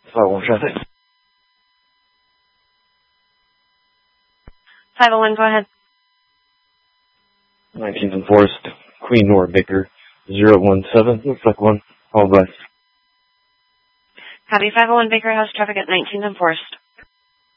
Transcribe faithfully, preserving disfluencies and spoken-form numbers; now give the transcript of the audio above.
five oh one traffic. five oh one, go ahead. nineteenth and Forest, Queen Nora Baker, zero one seven, looks like one, all by. Copy, five oh one Baker House, traffic at nineteenth and Forest.